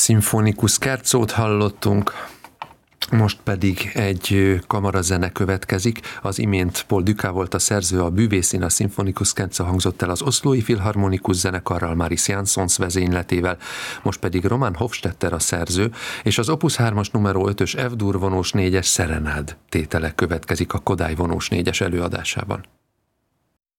Sinfonicus Scherzót hallottunk, most pedig egy kamarazene következik. Az imént Paul Dukas volt a szerző, a bűvészin a Sinfonicus Scherzo hangzott el az Oslói Filharmonikus Zenekarral, Maris Jansons vezényletével, most pedig Roman Hofstetter a szerző, és az Opus 3-as numero 5-ös F-dur vonós 4-es Serenád tétele következik a Kodály vonós 4-es előadásában.